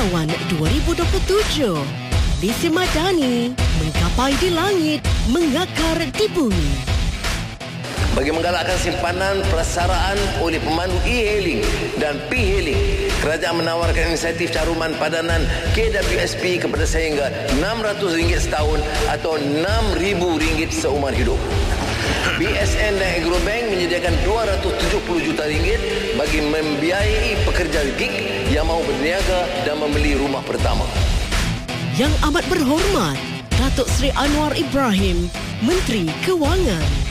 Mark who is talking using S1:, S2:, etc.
S1: Usahawan 2027. Visi Madani, mengkapai di langit, mengakar di bumi.
S2: Bagi menggalakkan simpanan persaraan oleh pemandu e-hailing dan p-hailing, kerajaan menawarkan insentif caruman padanan KWSP kepada sehingga RM600 setahun atau RM6,000 seumur hidup. BSN dan Agrobank menyediakan RM270 juta bagi membiayai pekerja gig yang mahu berniaga dan membeli rumah pertama.
S1: Yang amat berhormat, Datuk Seri Anwar Ibrahim, Menteri Kewangan.